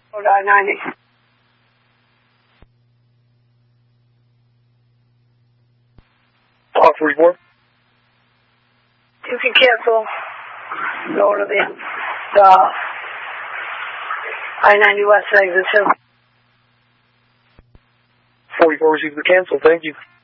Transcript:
Hold I-90. Talk 44. You can cancel. Go to the I-90 West exit 2. 44 receives the cancel. Thank you.